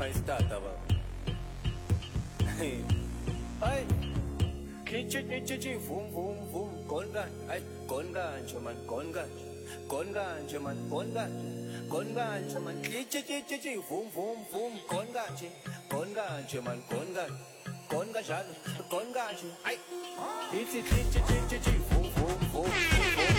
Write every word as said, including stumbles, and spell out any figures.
mayistata baba. Ay, kichi kichi chi vum vum vum kongan. Ay, kongan man kongan. Kongan man kongan. Kongan man kichi kichi chi vum vum vum kongan chi. Kongan man kongan. Kongan shan kongan chi. Ay, kichi kichi chi chi chi vum vum vum vum.